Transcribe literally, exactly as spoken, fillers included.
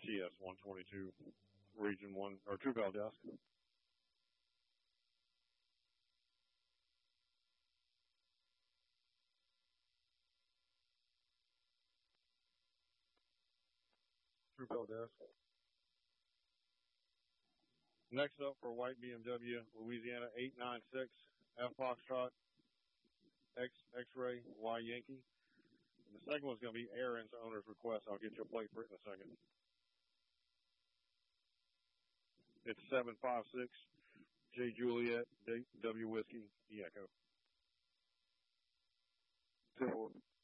T S one twenty-two, Region one, or True Bell Desk. True Bell Desk. Next up for white B M W, Louisiana eight nine six, F Foxtrot, X X-Ray, Y Yankee. And the second one's going to be Aaron's owner's request. I'll get your plate for it in a second. It's seven five six, J Juliet, D W Whiskey, E Echo. Ten